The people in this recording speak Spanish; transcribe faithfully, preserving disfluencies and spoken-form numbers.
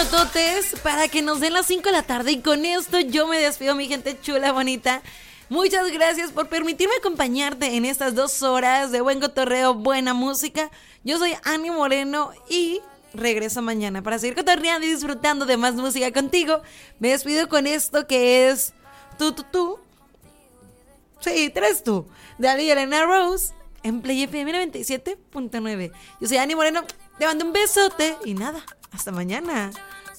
minutotes para que nos den las cinco de la tarde. Y con esto yo me despido, mi gente chula, bonita. Muchas gracias por permitirme acompañarte en estas dos horas de buen cotorreo, buena música. Yo soy Ani Moreno y regreso mañana para seguir cotorreando y disfrutando de más música contigo. Me despido con esto que es tú, tú, tú. Sí, tres tú. De Ali y Elena Rose en Play F M noventa y siete punto nueve. Yo soy Ani Moreno, te mando un besote y nada, hasta mañana.